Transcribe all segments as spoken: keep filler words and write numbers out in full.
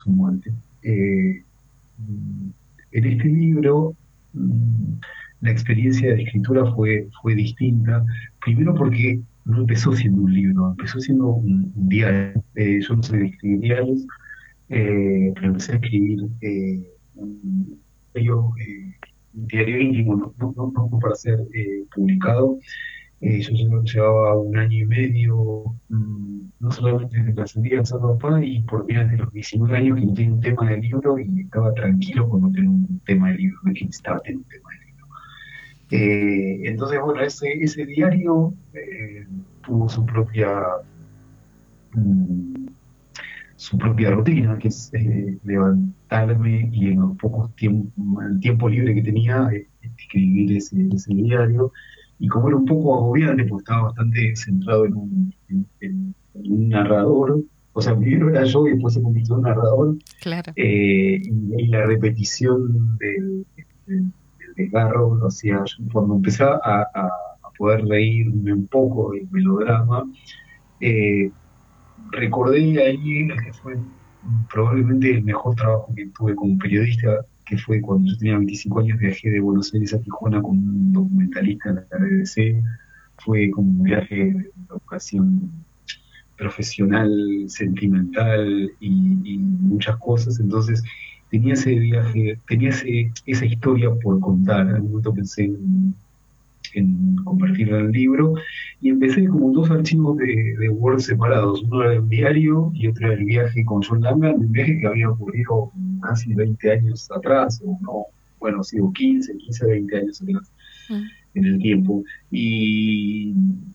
su muerte. Eh, en este libro, mm, la experiencia de escritura fue, fue distinta, primero porque no empezó siendo un libro, empezó siendo un, un diario. Eh, yo no soy de escribir diarios, eh, pero empecé a escribir eh, un diario, eh, un diario íntimo, no, no, no- no para ser eh, publicado. Eh, yo llevo- llevaba un año y medio, mm, no solamente desde la salida de San Papá, y por vida de los diecinueve años que no tenía un tema de libro y estaba tranquilo con no tener un tema de libro, no es que necesitaba tener un tema de libro. Eh, entonces, bueno, ese, ese diario eh, tuvo su propia, mm, su propia rutina, que es eh, levantarme y en los pocos tiempos, el tiempo libre que tenía, eh, escribir ese, ese diario. Y como era un poco agobiante, porque estaba bastante centrado en un, en, en- en un narrador, o sea, primero era yo y después se convirtió en un narrador, Claro. eh, y, y la repetición del, del- del desgarro lo hacía yo. Cuando empecé a, a- a poder reírme un poco del melodrama, eh, recordé ahí el que fue probablemente el mejor trabajo que tuve como periodista, que fue cuando yo tenía veinticinco años, viajé de Buenos Aires a Tijuana con un documentalista de la B B C. Fue como un viaje de ocasión profesional, sentimental y, y muchas cosas. Entonces tenía ese viaje, tenía ese, esa historia por contar. En algún momento pensé en en convertirlo en libro, y empecé como dos archivos de, de Word separados. Uno era el diario y otro era el viaje con John Langan, un viaje que había ocurrido casi veinte años atrás, o no, bueno, sí, o quince, quince, veinte años atrás Mm. en el tiempo. Y,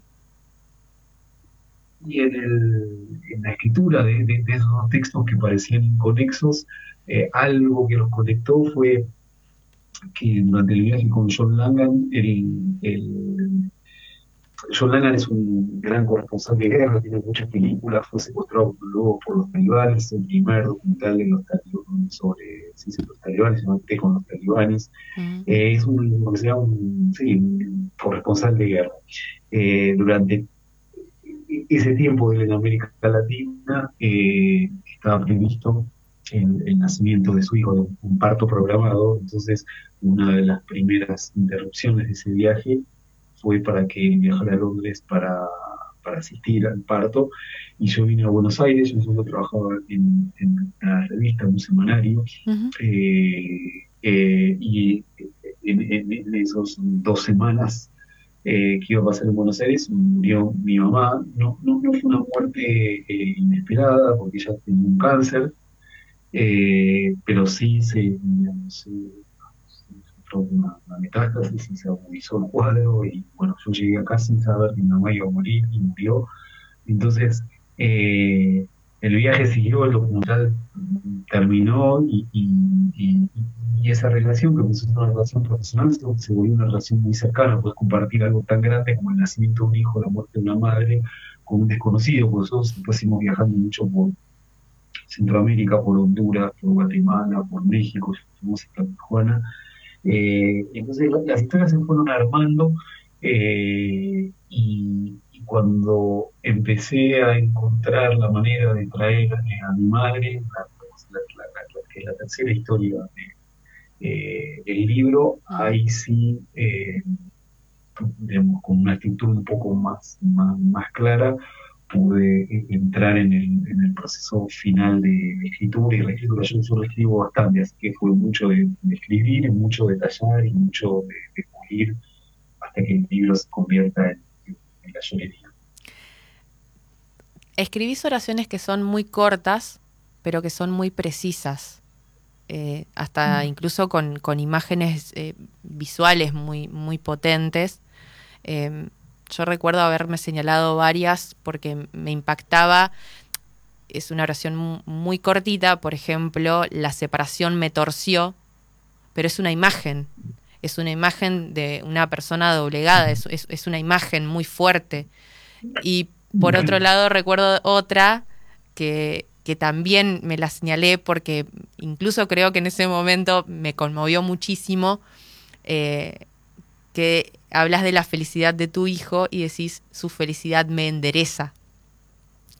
y en, el, en la escritura de, de, de esos dos textos que parecían inconexos, eh, algo que los conectó fue que durante el viaje con John Langan, el, el John Lennon es un gran corresponsal de guerra, tiene muchas películas, fue secuestrado luego por los talibanes, el primer documental de los talibanes sobre sí, sí, los talibanes, se llama Té con los talibanes. Mm. Eh, es un, lo que se llama un, sí, un corresponsal de guerra. Eh, durante ese tiempo de él en América Latina, eh, estaba previsto el, el nacimiento de su hijo, un parto programado. Entonces una de las primeras interrupciones de ese viaje fue para que viajara a Londres para, para asistir al parto, y yo vine a Buenos Aires. Yo solo trabajaba en, en una revista, en un semanario, Ujú. eh, eh, y en, en, en esas dos semanas eh, que iba a pasar en Buenos Aires, murió mi mamá. No, no, no fue una muerte eh, inesperada, porque ella tenía un cáncer, eh, pero sí se, digamos, se, se sufrió una, una metástasis y se agudizó el cuadro. Y bueno, yo llegué acá sin saber que mi mamá iba a morir y murió. Entonces, eh, el viaje siguió, el documental terminó, y, y, y, y esa relación, que empezó una relación profesional, se, se volvió una relación muy cercana. Puedes compartir algo tan grande como el nacimiento de un hijo, la muerte de una madre, con un desconocido, porque nosotros después seguimos viajando mucho por Centroamérica, por Honduras, por Guatemala, por México, fuimos hasta Tijuana. Eh, entonces la- las historias se fueron armando, eh, y, y cuando empecé a encontrar la manera de traer eh, a mi madre, la, la- la- la- que es la tercera historia de, eh, del libro, Mm. ahí sí, eh, digamos, con una actitud un poco más, más, más clara, pude eh, entrar en el, en el proceso final de escritura y reescritura. Yo solo escribo bastante, así que fue mucho de, de escribir, mucho de tallar y mucho de, de pulir hasta que el libro se convierta en, en la llorería. Escribís oraciones que son muy cortas, pero que son muy precisas, eh, hasta incluso con, con imágenes eh, visuales muy, muy potentes. Eh, yo recuerdo haberme señalado varias porque me impactaba. Es una oración mu- muy cortita, por ejemplo, la separación me torció, pero es una imagen. Es una imagen de una persona doblegada, es, es, es una imagen muy fuerte. Y por otro Bueno, lado recuerdo otra que, que también me la señalé porque incluso creo que en ese momento me conmovió muchísimo, eh, que hablas de la felicidad de tu hijo y decís, su felicidad me endereza.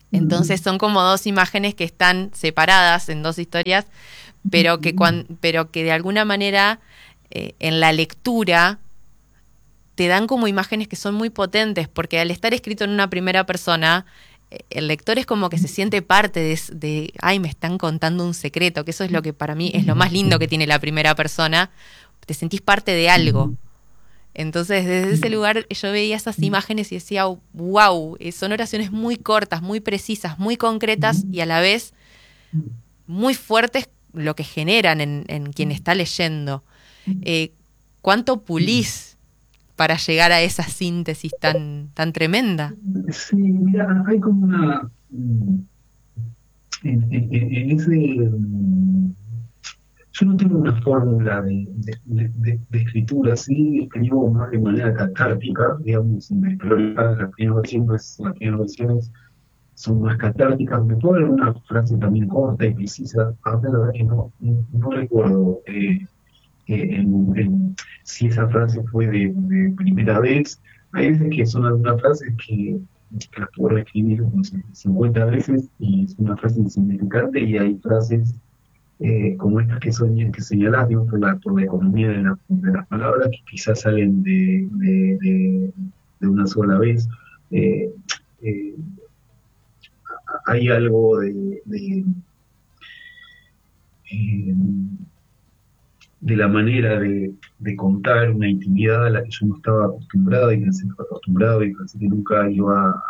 Entonces son como dos imágenes que están separadas en dos historias, pero que, cuan, pero que de alguna manera eh, en la lectura te dan como imágenes que son muy potentes, porque al estar escrito en una primera persona, eh, el lector es como que se siente parte de, de, ay, me están contando un secreto, que eso es lo que para mí es lo más lindo que tiene la primera persona, te sentís parte de algo. Entonces, desde ese lugar yo veía esas imágenes y decía, wow, son oraciones muy cortas, muy precisas, muy concretas y a la vez muy fuertes lo que generan en, en quien está leyendo. Eh, ¿Cuánto pulís para llegar a esa síntesis tan, tan tremenda? Sí, mira, hay como una... mm, En, en- en- en ese... mm, Yo no tengo una fórmula de, de- de- de- de escritura, sí escribo más de manera catártica, digamos, me prioridad las primeras versiones, las primeras versiones son más catárticas. Me puedo dar una frase también corta y precisa. A ver, la verdad que no, no, no recuerdo eh, eh, en- en- si esa frase fue de, de primera vez. Hay veces que son algunas frases que, que las puedo reescribir no sé, cincuenta veces y es una frase insignificante, y hay frases eh, como estas que, son, que señalás, digamos, por la, por la economía de, la- de las palabras, que quizás salen de, de, de- de una sola vez. Eh, eh, Hay algo de, de, eh, de la manera de, de contar una intimidad a la que yo no estaba acostumbrado y pensé que estaba acostumbrado y pensé que nunca iba a,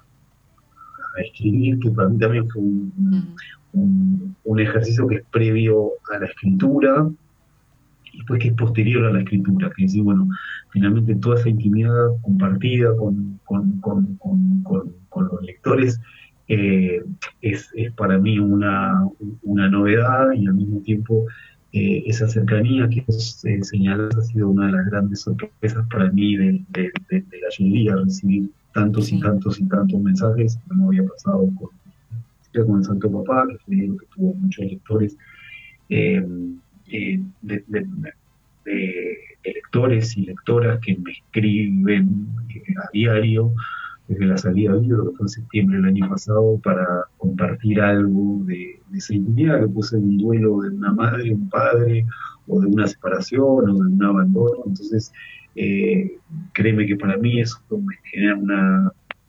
a escribir, que para mí también fue un, Mm, un, un ejercicio que es previo a la escritura y después que es posterior a la escritura, que es decir, bueno, finalmente toda esa intimidad compartida con, con, con, con, con, con los lectores eh, es, es, para mí una, una novedad, y al mismo tiempo eh, esa cercanía que vos eh, señalás ha sido una de las grandes sorpresas para mí de, de, de, de la lluvia, recibir tantos y sí, tantos y tantos mensajes que no había pasado con, con el Santo Papá, que fue un libro que tuvo muchos lectores, eh, eh, de, de, de, lectores y lectoras que me escriben eh, a diario desde la salida del libro, que fue en septiembre del año pasado, para compartir algo de, de esa intimidad, que puede ser un duelo de una madre, un padre, o de una separación, o de un abandono. Entonces, eh, créeme que para mí eso me genera una,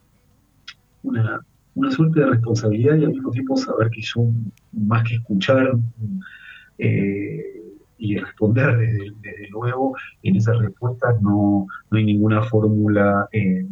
una, una suerte de responsabilidad, y al mismo tiempo saber que yo, más que escuchar, eh, y responder desde, desde luego, en esas respuestas no, no hay ninguna fórmula eh,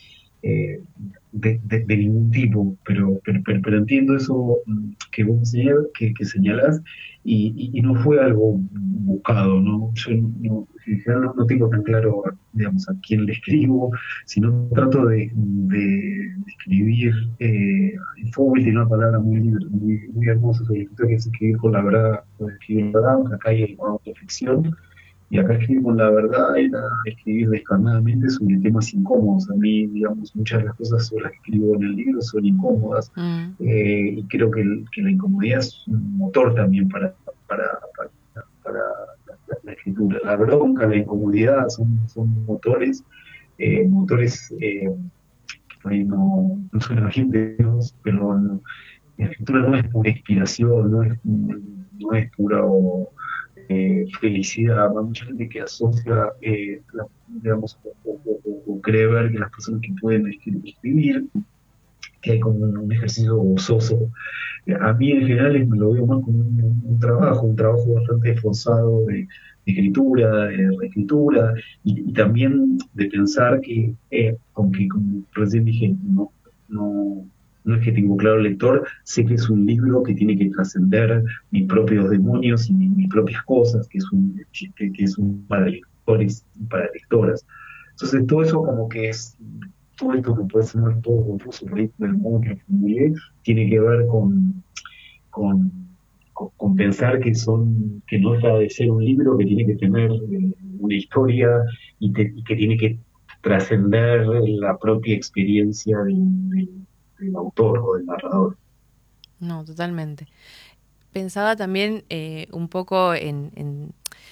eh, de, de, de, ningún tipo, pero, pero, pero, pero entiendo eso mm, que vos señal, que, que señalás, y, y, y, no fue algo buscado, ¿no? Yo no, en general no, no tengo tan claro, digamos, a quién le escribo, sino trato de, de, de escribir, eh, Foucault tiene una palabra muy, muy, muy hermosa sobre esto, que es escribir con la verdad, o escribir la verdad, aunque acá hay autoficción. Y acá escribir con la verdad era escribir descarnadamente sobre temas incómodos. A mí, digamos, muchas de las cosas sobre las que escribo en el libro son incómodas, mm, eh, y creo que, el- que la incomodidad es un motor también para, para, para, para la, la- la escritura. La bronca, la incomodidad son, son motores, eh, motores eh, que por ahí no, no son argentinos, pero no- la escritura no es pura inspiración, no es, no es pura o, eh, felicidad. Hay mucha gente que asocia, eh, la- digamos, o, o- o- o cree ver que las personas que pueden escri- escribir, que hay como un, un ejercicio gozoso. Eh, A mí en general es- me lo veo más como un, un trabajo, un trabajo bastante esforzado de, de escritura, de reescritura, y, y también de pensar que, eh, aunque como recién dije, no, no, no es que tengo claro el lector, sé que es un libro que tiene que trascender mis propios demonios y mi- mis propias cosas, que es un, que, que es un para lectores y para lectoras. Entonces todo eso como que es, todo esto que puede ser un poco confuso por ahí del modo que formulé, tiene que ver con, con, con- con pensar que son, que no deja de ser un libro que tiene que tener eh, una historia, y, te- y que tiene que trascender la propia experiencia del, del- del autor o del narrador. no, totalmente. Pensaba también eh, un poco en, en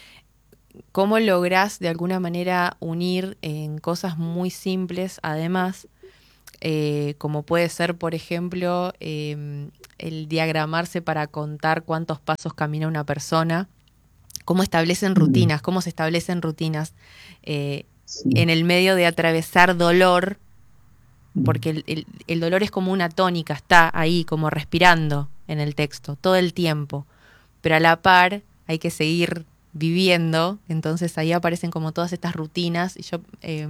cómo lográs de alguna manera unir en cosas muy simples, además, eh, como puede ser, por ejemplo, eh, el diagramarse para contar cuántos pasos camina una persona, cómo establecen Mm, rutinas, cómo se establecen rutinas eh, sí, en el medio de atravesar dolor, mm, porque el, el, el dolor es como una tónica, está ahí como respirando en el texto todo el tiempo, pero a la par hay que seguir viviendo, entonces ahí aparecen como todas estas rutinas y yo eh,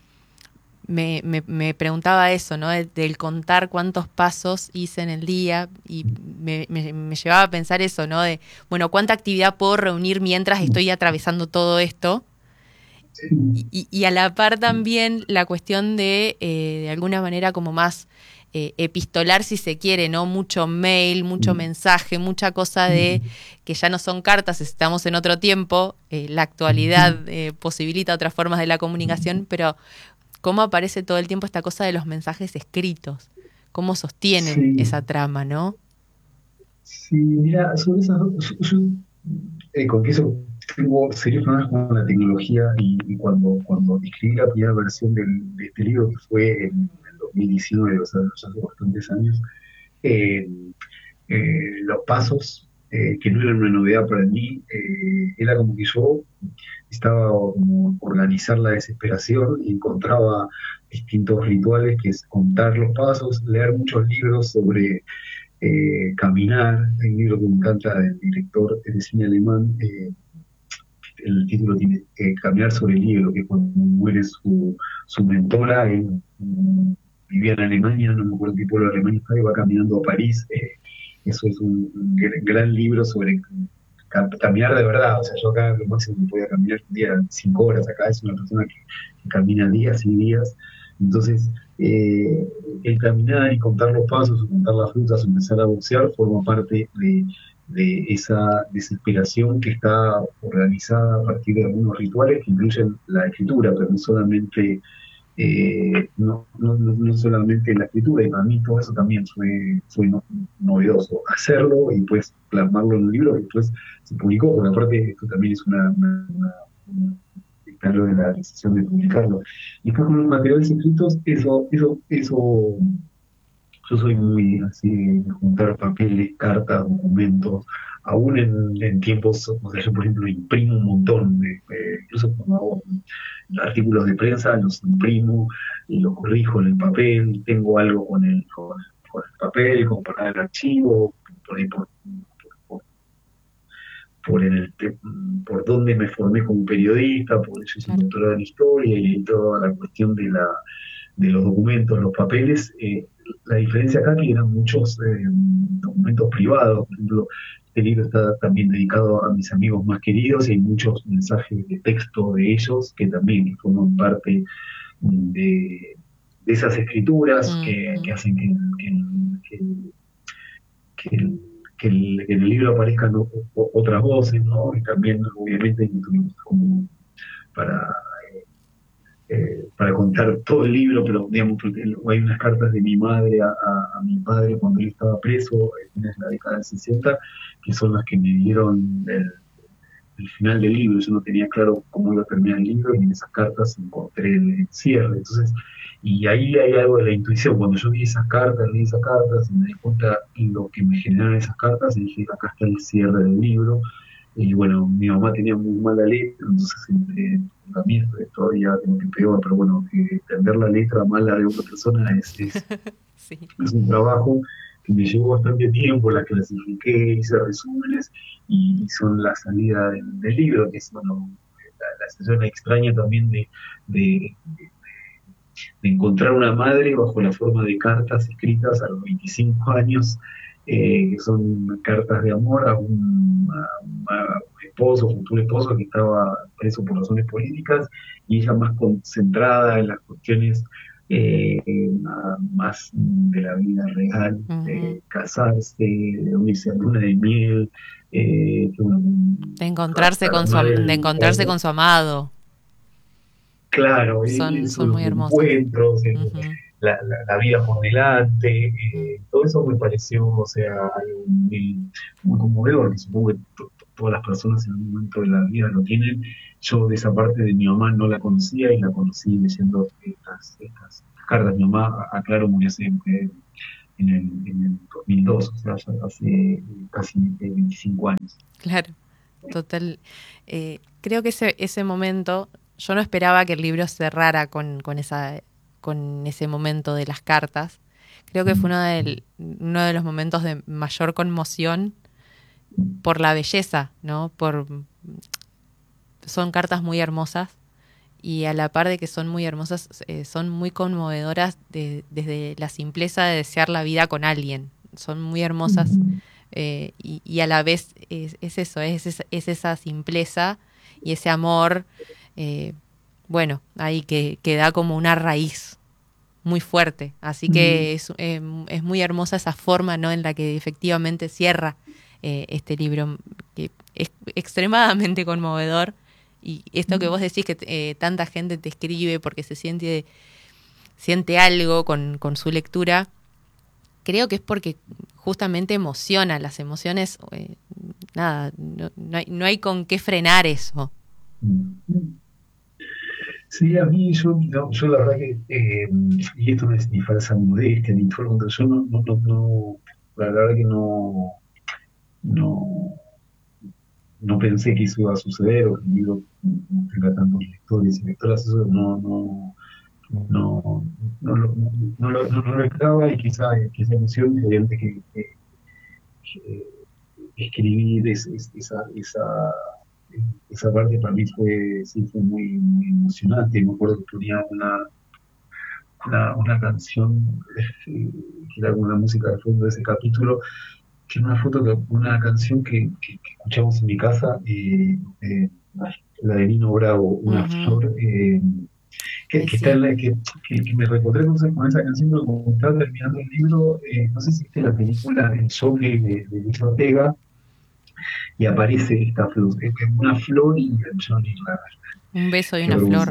me, me, me, preguntaba eso, ¿no? Del, del contar cuántos pasos hice en el día y me, me, me llevaba a pensar eso, ¿no? De, bueno, ¿cuánta actividad puedo reunir mientras mm, estoy atravesando todo esto? Y, sí, y, y a la par también la cuestión de, eh, de alguna manera, como más eh, epistolar, si se quiere, ¿no? Mucho mail, mucho mm, mensaje, mucha cosa de mm, que ya no son cartas, estamos en otro tiempo, eh, la mm, actualidad eh, posibilita otras formas de la comunicación, pero cómo aparece todo el tiempo esta cosa de los mensajes escritos, cómo sostienen sí, esa trama, ¿no? sí, mira, sobre esas dos, yo, yo, eh, con que eso tengo serios problemas con la tecnología y, y cuando, cuando escribí la primera versión del- de este libro, que fue en el dos mil diecinueve, o sea, ya hace bastantes años, eh, eh, los pasos, eh, que no eran una novedad para mí, eh, era como que yo estaba como organizar la desesperación y encontraba distintos rituales que es contar los pasos, leer muchos libros sobre eh, Caminar, hay un libro que me encanta del director de cine alemán, eh, el título tiene eh, Caminar sobre el hielo, que es cuando muere su, su mentora, él, mm, vivía en Alemania, no me acuerdo qué pueblo de Alemania estaba, y va caminando a París. Eh, eso es un, un gr- gran libro sobre ca- caminar de verdad. O sea, yo acá lo máximo que podía caminar un día eran cinco horas. Acá es una persona que, que camina días y días. Entonces, eh, el caminar y contar los pasos, o contar las frutas, o empezar a boxear, forma parte de, de esa desesperación que está organizada a partir de algunos rituales que incluyen la escritura, pero no solamente, eh, no, no, no, no solamente la escritura, y para mí todo eso también fue, fue no- novedoso, hacerlo y pues plasmarlo en un libro que después se publicó, porque aparte esto también es una, una, una- una- está lo de la decisión de publicarlo. Y después con los materiales escritos, eso, eso, eso yo soy muy así de juntar papeles, cartas, documentos, aún en, en tiempos, o sea, yo por ejemplo imprimo un montón, de, eh, incluso cuando hago artículos de prensa, los imprimo y los corrijo en el papel, tengo algo con el, con, con el papel, comparar el archivo, por ahí por, por, por, en el, te- por dónde me formé como periodista, por eso hice un Claro. doctorado en historia y toda la cuestión de la de los documentos, los papeles, eh, la diferencia acá es que eran muchos eh, documentos privados. Por ejemplo, este libro está también dedicado a mis amigos más queridos y hay muchos mensajes de texto de ellos que también forman parte de, de esas escrituras Mm, que, mm. que hacen que, que, que, que el, que el, que en el libro aparezcan o- o- otras voces, ¿no? Y también, obviamente, como para eh, para contar todo el libro, pero digamos, porque hay unas cartas de mi madre a, a, a mi padre cuando él estaba preso en la década del sesenta, que son las que me dieron el, el final del libro. Yo no tenía claro cómo iba a terminar el libro y en esas cartas encontré el, el cierre. Entonces, y ahí hay algo de la intuición. Cuando yo vi esas cartas, leí esas cartas y me di cuenta lo que me generaban esas cartas, y dije, acá está el cierre del libro. Y bueno, mi mamá tenía muy mala letra, entonces eh, también es todavía tengo que peor, pero bueno, eh, entender la letra mala de otra persona es, es, Sí. es un trabajo que me llevó bastante tiempo, la clasifiqué, hice resúmenes y son la salida del, del libro, que es bueno, la, la sensación extraña también de, de, de encontrar una madre bajo la forma de cartas escritas a los veinticinco años, eh, que son cartas de amor a un, a un- a un esposo, futuro esposo que estaba preso por razones políticas, y ella más concentrada en las cuestiones eh, más de la vida real, Ujú. de casarse, de unirse a luna de miel, eh, que, bueno, De encontrarse con su, armar am- de el encontrarse cómo. con su amado. Claro, e- Son, eso, son los muy hermosas. encuentros, el- Ujú, la, la- la vida por delante, mm. eh, todo eso me pareció, o sea, algo muy, muy conmovedor, que supongo que to- to- todas las personas en un momento de la vida lo tienen. Yo de esa parte de mi mamá no la conocía y la conocí leyendo estas, estas cartas. Mi mamá, aclaro, murió hace, eh, en el, en el dos mil dos, o sea, ya hace eh, casi eh, veinticinco años. Claro, total. Eh, creo que ese, ese momento, yo no esperaba que el libro cerrara con, con, esa, con ese momento de las cartas. Creo que fue uno, del, uno de los momentos de mayor conmoción por la belleza, ¿no? Por, son cartas muy hermosas y a la par de que son muy hermosas, eh, son muy conmovedoras de- desde la simpleza de desear la vida con alguien. Son muy hermosas eh, y, y a la vez es, es eso, es, esa- es esa simpleza y ese amor, eh, bueno, ahí que, que da como una raíz muy fuerte. Así que es, eh, es muy hermosa esa forma, ¿no? En la que efectivamente cierra eh, este libro, que es extremadamente conmovedor. Y esto que vos decís que eh, tanta gente te escribe porque se siente, siente algo con, con su lectura, creo que es porque justamente emociona. Las emociones, eh, nada, no, no hay, no hay con qué frenar eso. Sí, a mí, yo, no, yo la verdad que, eh, y esto no es ni falsa modestia, ni todo lo contrario, yo no, no, no, no- la verdad que no, no, no pensé que eso iba a suceder, o que el libro no tenga tantos lectores y lectoras, eso no, no, no, no, lo, no, lo, no, no lo esperaba, y quizá, quizá emoción, obviamente que, que, que escribir es, es- esa, esa, esa parte para mí fue, sí, fue muy, muy emocionante. Me acuerdo que ponía una, una, una canción, eh, que era una música de fondo de ese capítulo, que era una foto, de una canción que, que, que escuchamos en mi casa, eh, eh, la de Nino Bravo, Una Ujú. Flor, eh, que, Ay, que, está en sí. la, que, que, que me recordé con esa, con esa canción, porque como estaba terminando el libro, eh, no sé si viste la película El Sobre de, de Luis Ortega, y aparece esta flor, eh, una flor y Johnny Rara. Un beso y Qué una vergüenza. flor.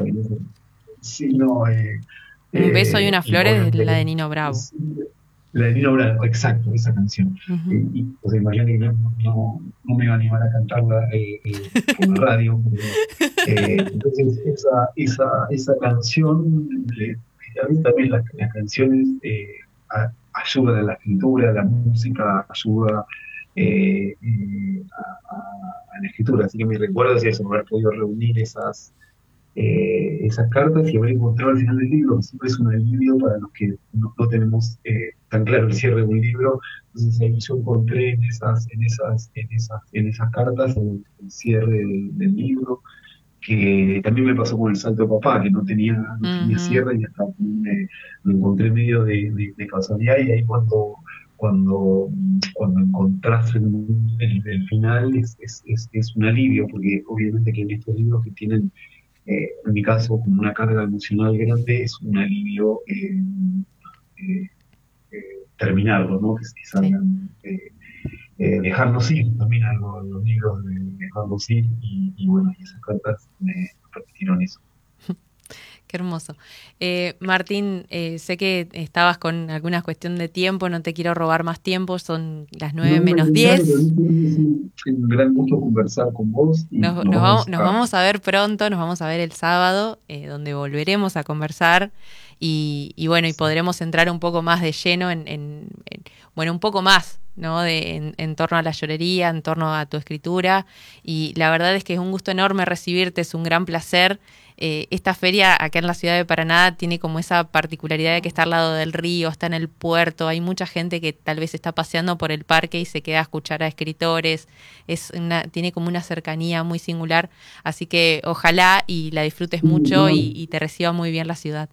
Sí, no, eh, Un beso y eh, una y flor es obviamente la de que Nino Bravo. es la de Nino Bravo, exacto, esa canción. Ujú. Eh, y pues imagínate que no, no, no me iba a animar a cantarla eh, eh, por la radio. Pero, eh, entonces, esa, esa, esa canción, eh, a mí también las, las canciones eh, a- ayudan a la escritura, a la música, ayuda eh, eh, a, a- a la escritura. Así que me recuerdo es eso, haber podido reunir esas eh, esas cartas y haber encontrado al final del libro, que siempre es un alivio para los que no, no tenemos eh, tan claro el cierre de un libro. Entonces ahí yo encontré en esas, en esas, en esas, en esas cartas el, el cierre del, del libro, que también me pasó con el Salto de Papá, que no tenía, no tenía Ujú. cierre, y hasta me, lo encontré medio de, de, de casualidad. Y ahí cuando cuando, cuando encontrás el, el, el final es, es, es, es un alivio, porque obviamente que en estos libros que tienen eh, en mi caso, como una carga emocional grande, es un alivio eh, eh, eh, terminarlo, ¿no? Que, que Sí. salgan, eh, eh, dejarlos ir, también algo, los libros de dejarlos ir, y, y bueno, y esas cartas me permitieron eso. Qué hermoso. Eh, Martín, eh, sé que estabas con alguna cuestión de tiempo, no te quiero robar más tiempo, son las nueve No, al menos contrario, para diez. mí es un, un gran gusto conversar con vos, y Nos, nos nos vamos, vamos nos a... vamos a ver pronto, nos vamos a ver el sábado, eh, donde volveremos a conversar y, y bueno, y podremos entrar un poco más de lleno en, en- en- bueno, un poco más, ¿no? De, en, en torno a la llorería, en torno a tu escritura. Y la verdad es que es un gusto enorme recibirte, es un gran placer. Eh, esta feria acá en la ciudad de Paraná tiene como esa particularidad de que está al lado del río, está en el puerto, hay mucha gente que tal vez está paseando por el parque y se queda a escuchar a escritores, es una, tiene como una cercanía muy singular, así que ojalá y la disfrutes mucho No, y, y te reciba muy bien la ciudad.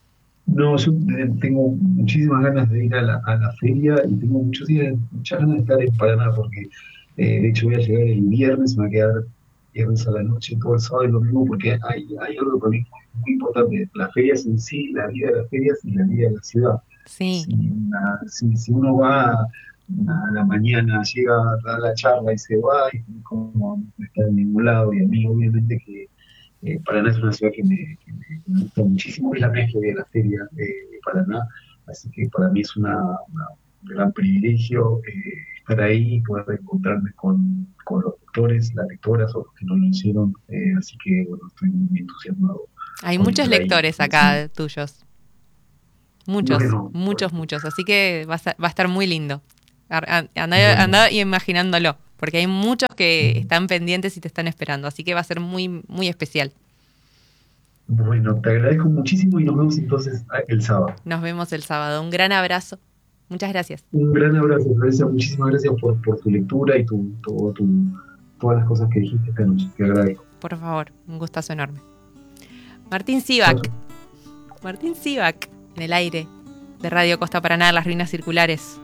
no, yo eh, tengo muchísimas ganas de ir a la, a la feria, y tengo muchos días, muchas ganas de estar en Paraná, porque eh, de hecho voy a llegar el viernes, me voy a quedar viernes a la noche, todo el sábado y domingo, porque hay, hay algo para mí muy, muy importante: las ferias en sí, la vida de las ferias y la vida de la ciudad. Sí, Si, una- si, si uno va a la mañana, llega a dar la charla y se va, y como no está en ningún lado. Y a mí obviamente que eh, Paraná es una ciudad que me, que me- que me gusta muchísimo, es la mezcla de la feria de, de Paraná, así que para mí es una, una- un gran privilegio eh, estar ahí y poder encontrarme con, con los lectores, las lectoras o los que no lo hicieron, eh, así que bueno, estoy muy entusiasmado hay con muchos estar ahí. lectores acá tuyos. Muchos, Bueno, muchos, bueno. muchos. Así que va a, estar, va a estar muy lindo. Andá, andá imaginándolo, porque hay muchos que están pendientes y te están esperando. Así que va a ser muy, muy especial. Bueno, te agradezco muchísimo y nos vemos entonces el sábado. Nos vemos el sábado. Un gran abrazo. Muchas gracias. Un gran abrazo, Florencia. Muchísimas gracias por, por tu lectura y tu, todo tu, todas las cosas que dijiste esta noche. Te agradezco. Por favor, un gustazo enorme. Martín Sivak. Martín Sivak, en el aire de Radio Costa Paraná, Las Ruinas Circulares.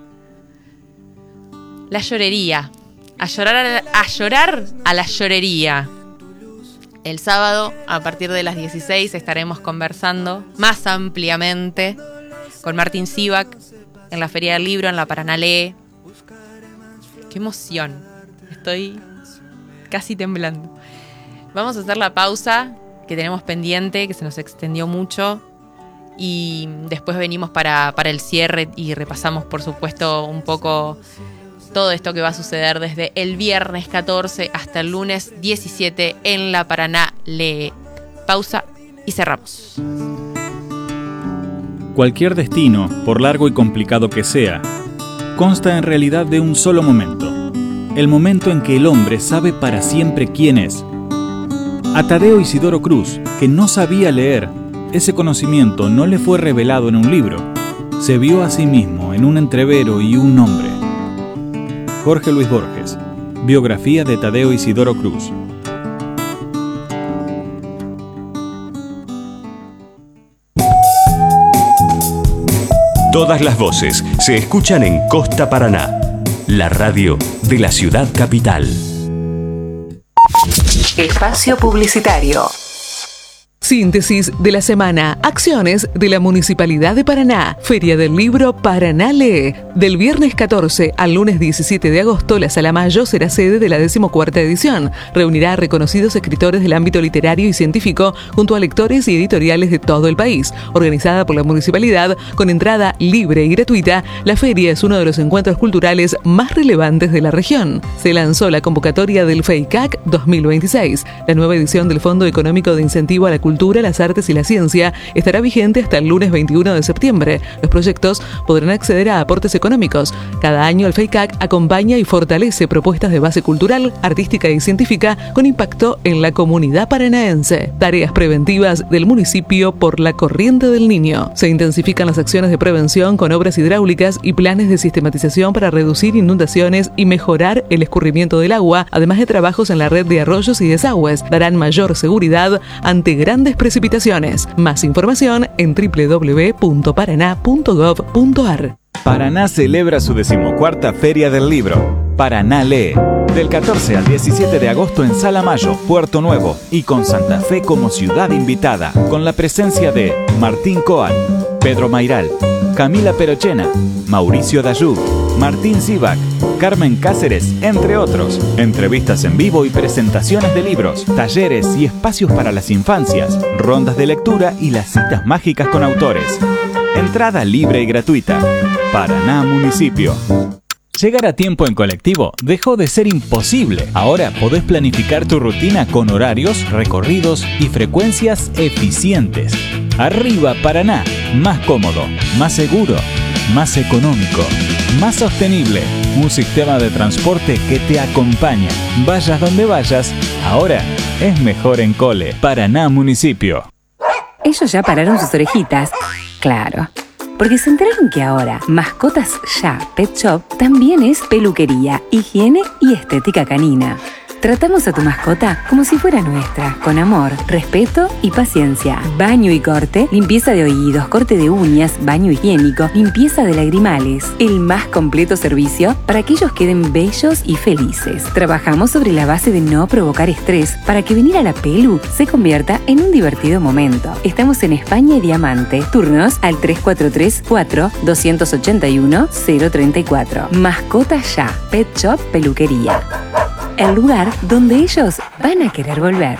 La llorería. A llorar a, la, a llorar a la llorería. El sábado, a partir de las dieciséis, estaremos conversando más ampliamente con Martín Sivak en la Feria del Libro, en la Paraná Lee. ¡Qué emoción! Estoy casi temblando. Vamos a hacer la pausa que tenemos pendiente, que se nos extendió mucho. Y después venimos para, para el cierre y repasamos, por supuesto, un poco todo esto que va a suceder desde el viernes catorce hasta el lunes diecisiete en la Paraná Lee. Pausa y cerramos. Cualquier destino, por largo y complicado que sea, consta en realidad de un solo momento. El momento en que el hombre sabe para siempre quién es. A Tadeo Isidoro Cruz, que no sabía leer, ese conocimiento no le fue revelado en un libro. Se vio a sí mismo en un entrevero y un nombre. Jorge Luis Borges, biografía de Tadeo Isidoro Cruz. Todas las voces se escuchan en Costa Paraná, la radio de la ciudad capital. Espacio publicitario. Síntesis de la semana. Acciones de la Municipalidad de Paraná. Feria del Libro Paraná Lee. Del viernes catorce al lunes diecisiete de agosto, la Sala Mayo será sede de la decimocuarta edición. Reunirá a reconocidos escritores del ámbito literario y científico junto a lectores y editoriales de todo el país. Organizada por la Municipalidad con entrada libre y gratuita, la feria es uno de los encuentros culturales más relevantes de la región. Se lanzó la convocatoria del FEICAC dos mil veintiséis. La nueva edición del Fondo Económico de Incentivo a la Cultura, las Artes y la Ciencia estará vigente hasta el lunes veintiuno de septiembre. Los proyectos podrán acceder a aportes económicos. Cada año el FEICAC acompaña y fortalece propuestas de base cultural, artística y científica con impacto en la comunidad paranaense. Tareas preventivas del municipio por la corriente del Niño. Se intensifican las acciones de prevención con obras hidráulicas y planes de sistematización para reducir inundaciones y mejorar el escurrimiento del agua, además de trabajos en la red de arroyos y desagües. Darán mayor seguridad ante grandes precipitaciones. Más información en doble u doble u doble u punto paraná punto gov punto ar. Paraná celebra su decimocuarta Feria del Libro, Paraná Lee, del catorce al diecisiete de agosto en Sala Mayo, Puerto Nuevo, y con Santa Fe como ciudad invitada, con la presencia de Martín Coan, Pedro Mairal, Camila Perochena, Mauricio Dayú, Martín Sivak, Carmen Cáceres, entre otros. Entrevistas en vivo y presentaciones de libros, talleres y espacios para las infancias, rondas de lectura y las citas mágicas con autores. Entrada libre y gratuita. Paraná Municipio. Llegar a tiempo en colectivo dejó de ser imposible. Ahora podés planificar tu rutina con horarios, recorridos y frecuencias eficientes. Arriba Paraná. Más cómodo, más seguro, más económico, más sostenible. Un sistema de transporte que te acompaña. Vayas donde vayas, ahora es mejor en Cole. Paraná Municipio. Ellos ya pararon sus orejitas. Claro. Porque se enteraron que ahora Mascotas Ya Pet Shop también es peluquería, higiene y estética canina. Tratamos a tu mascota como si fuera nuestra, con amor, respeto y paciencia. Baño y corte, limpieza de oídos, corte de uñas, baño higiénico, limpieza de lagrimales. El más completo servicio para que ellos queden bellos y felices. Trabajamos sobre la base de no provocar estrés para que venir a la pelu se convierta en un divertido momento. Estamos en España y Diamante. Turnos al tres cuatro tres, cuatro, dos ocho uno, cero tres cuatro. Mascotas Ya Pet Shop Peluquería. El lugar donde ellos van a querer volver.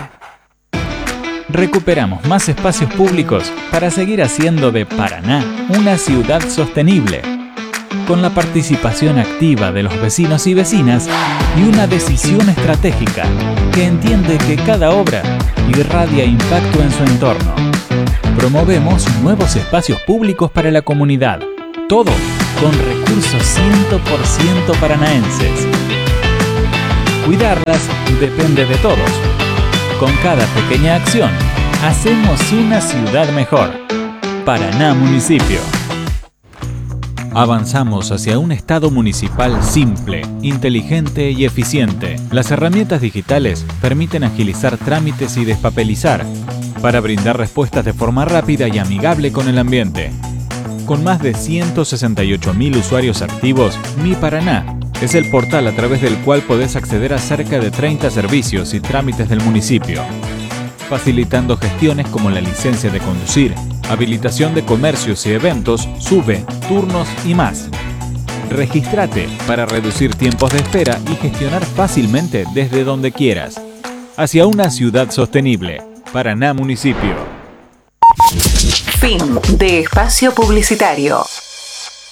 Recuperamos más espacios públicos para seguir haciendo de Paraná una ciudad sostenible, con la participación activa de los vecinos y vecinas y una decisión estratégica que entiende que cada obra irradia impacto en su entorno. promovemos nuevos espacios públicos para la comunidad. Todo con recursos cien por ciento paranaenses. Cuidarlas depende de todos. Con cada pequeña acción, hacemos una ciudad mejor. Paraná Municipio. Avanzamos hacia un Estado municipal simple, inteligente y eficiente. Las herramientas digitales permiten agilizar trámites y despapelizar para brindar respuestas de forma rápida y amigable con el ambiente. Con más de ciento sesenta y ocho mil usuarios activos, Mi Paraná es el portal a través del cual podés acceder a cerca de treinta servicios y trámites del municipio, facilitando gestiones como la licencia de conducir, habilitación de comercios y eventos, SUBE, turnos y más. Regístrate para reducir tiempos de espera y gestionar fácilmente desde donde quieras. Hacia una ciudad sostenible. Paraná Municipio. Fin de espacio publicitario.